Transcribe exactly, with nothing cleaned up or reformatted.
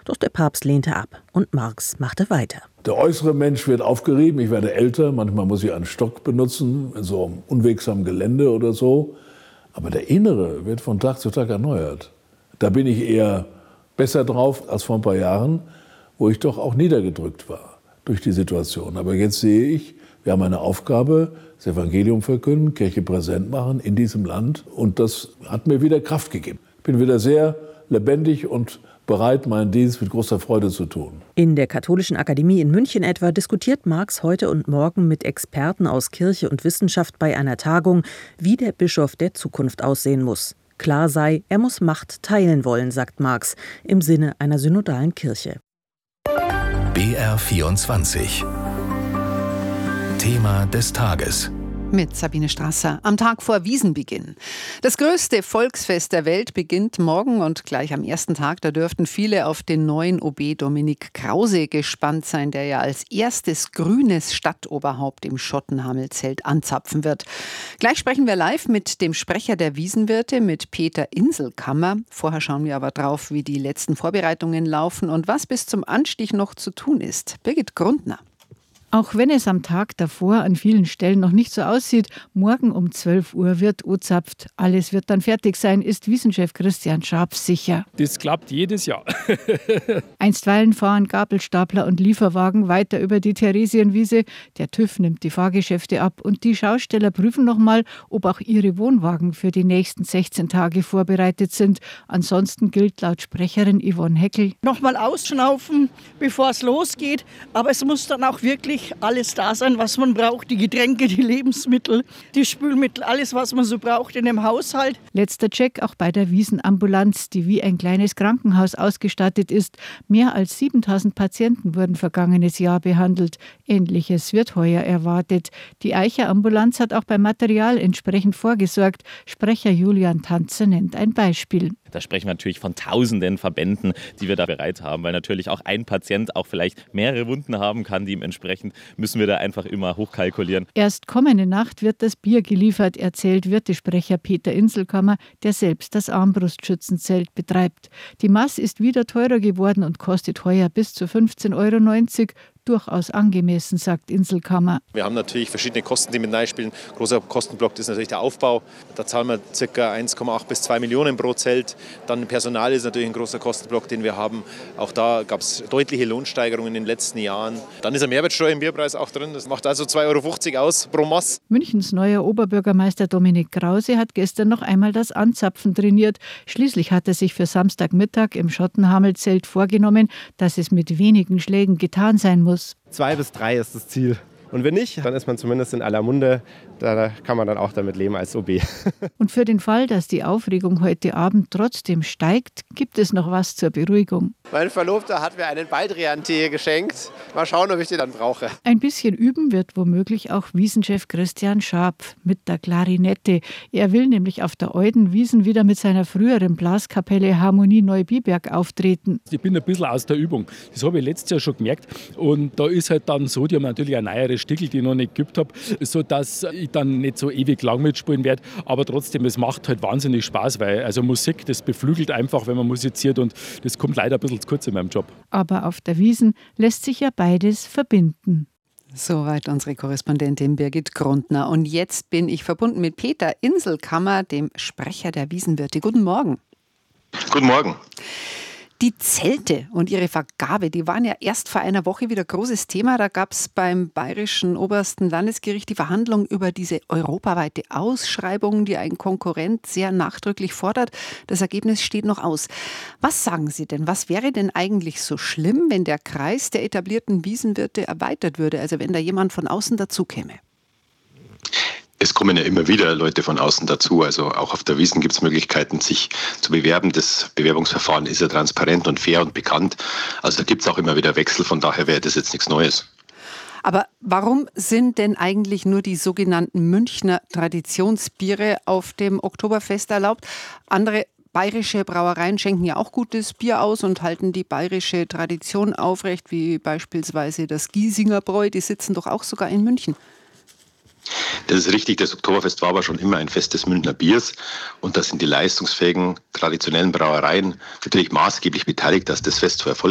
Doch der Papst lehnte ab und Marx machte weiter. Der äußere Mensch wird aufgerieben, ich werde älter, manchmal muss ich einen Stock benutzen, in so einem unwegsamen Gelände oder so. Aber der Innere wird von Tag zu Tag erneuert. Da bin ich eher besser drauf als vor ein paar Jahren, wo ich doch auch niedergedrückt war durch die Situation. Aber jetzt sehe ich, wir haben eine Aufgabe, das Evangelium verkünden, Kirche präsent machen in diesem Land. Und das hat mir wieder Kraft gegeben. Ich bin wieder sehr lebendig und bereit, meinen Dienst mit großer Freude zu tun. In der Katholischen Akademie in München etwa diskutiert Marx heute und morgen mit Experten aus Kirche und Wissenschaft bei einer Tagung, wie der Bischof der Zukunft aussehen muss. Klar sei, er muss Macht teilen wollen, sagt Marx, im Sinne einer synodalen Kirche. B R vierundzwanzig. Thema des Tages. Mit Sabine Strasser am Tag vor Wiesenbeginn. Das größte Volksfest der Welt beginnt morgen und gleich am ersten Tag. Da dürften viele auf den neuen O B Dominik Krause gespannt sein, der ja als erstes grünes Stadtoberhaupt im Schottenhamel-Zelt anzapfen wird. Gleich sprechen wir live mit dem Sprecher der Wiesenwirte, mit Peter Inselkammer. Vorher schauen wir aber drauf, wie die letzten Vorbereitungen laufen und was bis zum Anstich noch zu tun ist. Birgit Grundner. Auch wenn es am Tag davor an vielen Stellen noch nicht so aussieht, morgen um zwölf Uhr wird ozapft. Alles wird dann fertig sein, ist Wiesenchef Christian Schaap sicher. Das klappt jedes Jahr. Einstweilen fahren Gabelstapler und Lieferwagen weiter über die Theresienwiese. Der TÜV nimmt die Fahrgeschäfte ab und die Schausteller prüfen nochmal, ob auch ihre Wohnwagen für die nächsten sechzehn Tage vorbereitet sind. Ansonsten gilt laut Sprecherin Yvonne Heckel: Nochmal ausschnaufen, bevor es losgeht. Aber es muss dann auch wirklich alles da sein, was man braucht. Die Getränke, die Lebensmittel, die Spülmittel, alles, was man so braucht in dem Haushalt. Letzter Check auch bei der Wiesenambulanz, die wie ein kleines Krankenhaus ausgestattet ist. Mehr als siebentausend Patienten wurden vergangenes Jahr behandelt. Ähnliches wird heuer erwartet. Die Eicher Ambulanz hat auch beim Material entsprechend vorgesorgt. Sprecher Julian Tanzer nennt ein Beispiel. Da sprechen wir natürlich von tausenden Verbänden, die wir da bereit haben, weil natürlich auch ein Patient auch vielleicht mehrere Wunden haben kann, dementsprechend müssen wir da einfach immer hochkalkulieren. Erst kommende Nacht wird das Bier geliefert, erzählt Wirtesprecher Peter Inselkammer, der selbst das Armbrustschützenzelt betreibt. Die Maß ist wieder teurer geworden und kostet heuer bis zu fünfzehn Euro neunzig. Durchaus angemessen, sagt Inselkammer. Wir haben natürlich verschiedene Kosten, die mit reinspielen. Großer Kostenblock ist natürlich der Aufbau. Da zahlen wir ca. eins Komma acht bis zwei Millionen pro Zelt. Dann Personal ist natürlich ein großer Kostenblock, den wir haben. Auch da gab es deutliche Lohnsteigerungen in den letzten Jahren. Dann ist eine Mehrwertsteuer im Bierpreis auch drin. Das macht also zwei Euro fünfzig aus pro Maß. Münchens neuer Oberbürgermeister Dominik Krause hat gestern noch einmal das Anzapfen trainiert. Schließlich hat er sich für Samstagmittag im Schottenhamel-Zelt vorgenommen, dass es mit wenigen Schlägen getan sein muss. Zwei bis drei ist das Ziel. Und wenn nicht, dann ist man zumindest in aller Munde. Da kann man dann auch damit leben als O B. Und für den Fall, dass die Aufregung heute Abend trotzdem steigt, gibt es noch was zur Beruhigung. Mein Verlobter hat mir einen Baldrian-Tee geschenkt. Mal schauen, ob ich den dann brauche. Ein bisschen üben wird womöglich auch Wiesenchef Christian Schaap mit der Klarinette. Er will nämlich auf der Eudenwiesen wieder mit seiner früheren Blaskapelle Harmonie Neubiberg auftreten. Ich bin ein bisschen aus der Übung. Das habe ich letztes Jahr schon gemerkt. Und da ist halt dann so, die haben natürlich eine neuere Stickel, die ich noch nicht geübt habe, sodass ich dann nicht so ewig lang mitspielen werde. Aber trotzdem, es macht halt wahnsinnig Spaß, weil also Musik, das beflügelt einfach, wenn man musiziert, und das kommt leider ein bisschen zu kurz in meinem Job. Aber auf der Wiesn lässt sich ja beides verbinden. Soweit unsere Korrespondentin Birgit Grundner. Und jetzt bin ich verbunden mit Peter Inselkammer, dem Sprecher der Wiesenwirte. Guten Morgen. Guten Morgen. Die Zelte und ihre Vergabe, die waren ja erst vor einer Woche wieder großes Thema. Da gab es beim Bayerischen Obersten Landesgericht die Verhandlung über diese europaweite Ausschreibung, die ein Konkurrent sehr nachdrücklich fordert. Das Ergebnis steht noch aus. Was sagen Sie denn? Was wäre denn eigentlich so schlimm, wenn der Kreis der etablierten Wiesenwirte erweitert würde? Also wenn da jemand von außen dazukäme? Es kommen ja immer wieder Leute von außen dazu. Also auch auf der Wiesn gibt es Möglichkeiten, sich zu bewerben. Das Bewerbungsverfahren ist ja transparent und fair und bekannt. Also da gibt es auch immer wieder Wechsel. Von daher wäre das jetzt nichts Neues. Aber warum sind denn eigentlich nur die sogenannten Münchner Traditionsbiere auf dem Oktoberfest erlaubt? Andere bayerische Brauereien schenken ja auch gutes Bier aus und halten die bayerische Tradition aufrecht, wie beispielsweise das Giesinger Bräu. Die sitzen doch auch sogar in München. Das ist richtig, das Oktoberfest war aber schon immer ein Fest des Münchner Biers und da sind die leistungsfähigen, traditionellen Brauereien natürlich maßgeblich beteiligt, dass das Fest so erfolgreich